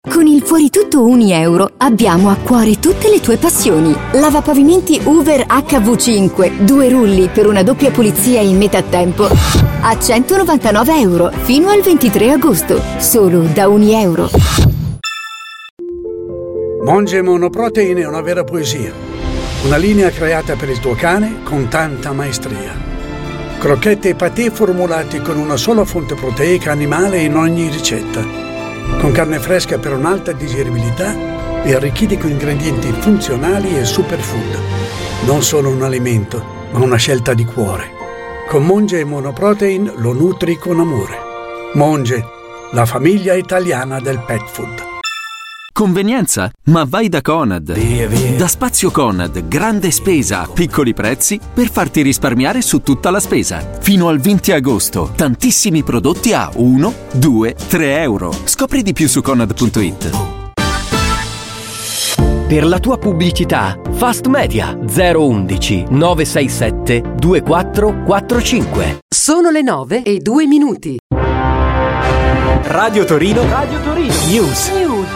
Con il Fuori Tutto €1 abbiamo a cuore tutte le tue passioni. Lavapavimenti Hoover HV5, 2 rulli per una doppia pulizia in metà tempo, a €199 fino al 23 agosto, solo da €1. Monge Monoprotein è una vera poesia. Una linea creata per il tuo cane con tanta maestria. Crocchette e patè formulati con una sola fonte proteica animale in ogni ricetta. Con carne fresca per un'alta digeribilità e arricchiti con ingredienti funzionali e superfood. Non solo un alimento, ma una scelta di cuore. Con Monge Monoprotein lo nutri con amore. Monge, la famiglia italiana del pet food. Convenienza? Ma vai da Conad. Via. Da Spazio Conad, grande spesa a piccoli prezzi per farti risparmiare su tutta la spesa. Fino al 20 agosto, tantissimi prodotti a 1, 2, 3 euro. Scopri di più su Conad.it. Per la tua pubblicità, Fast Media 011 967 2445. Sono le 9:02. Radio Torino News.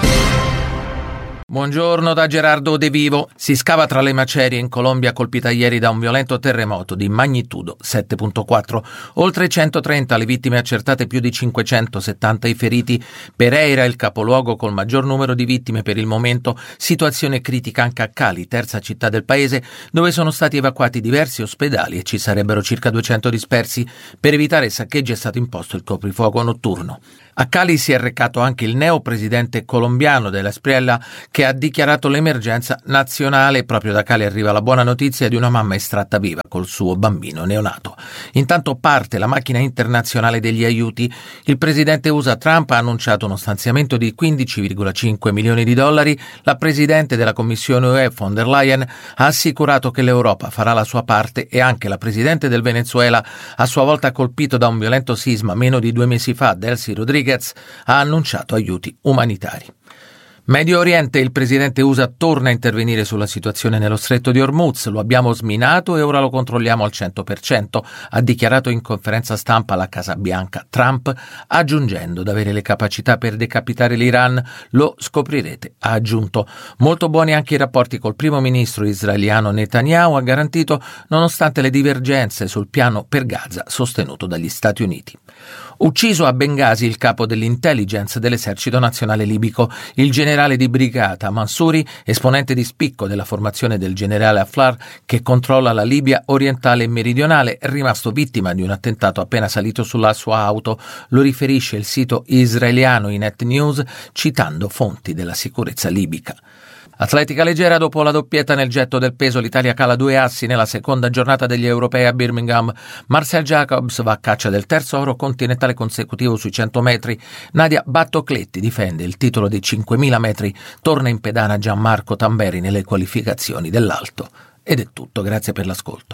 Buongiorno da Gerardo De Vivo. Si scava tra le macerie in Colombia, colpita ieri da un violento terremoto di magnitudo 7.4. Oltre 130 le vittime accertate, più di 570 i feriti. Pereira è il capoluogo col maggior numero di vittime per il momento. Situazione critica anche a Cali, terza città del paese, dove sono stati evacuati diversi ospedali e ci sarebbero circa 200 dispersi. Per evitare saccheggi è stato imposto il coprifuoco notturno. A Cali si è recato anche il neo presidente colombiano della Espriella, che ha dichiarato l'emergenza nazionale. Proprio da Cali arriva la buona notizia di una mamma estratta viva col suo bambino neonato. Intanto parte la macchina internazionale degli aiuti. Il presidente USA Trump ha annunciato uno stanziamento di $15,5 milioni. La presidente della Commissione UE von der Leyen ha assicurato che l'Europa farà la sua parte, e anche la presidente del Venezuela, a sua volta colpito da un violento sisma meno di 2 mesi fa, Delcy Rodriguez, ha annunciato aiuti umanitari. Medio Oriente, il presidente USA torna a intervenire sulla situazione nello stretto di Hormuz. Lo abbiamo sminato e ora lo controlliamo al 100%, ha dichiarato in conferenza stampa alla Casa Bianca Trump, aggiungendo d'avere le capacità per decapitare l'Iran. Lo scoprirete, ha aggiunto. Molto buoni anche i rapporti col primo ministro israeliano Netanyahu, ha garantito, nonostante le divergenze sul piano per Gaza sostenuto dagli Stati Uniti. Ucciso a Bengasi il capo dell'intelligence dell'esercito nazionale libico, il generale di brigata Mansouri, esponente di spicco della formazione del generale Haftar che controlla la Libia orientale e meridionale, è rimasto vittima di un attentato appena salito sulla sua auto. Lo riferisce il sito israeliano Ynet News, citando fonti della sicurezza libica. Atletica leggera, dopo la doppietta nel getto del peso, l'Italia cala 2 assi nella seconda giornata degli europei a Birmingham. Marcel Jacobs va a caccia del terzo oro continentale consecutivo sui 100 metri. Nadia Battocletti difende il titolo dei 5.000 metri. Torna in pedana Gianmarco Tamberi nelle qualificazioni dell'alto. Ed è tutto, grazie per l'ascolto.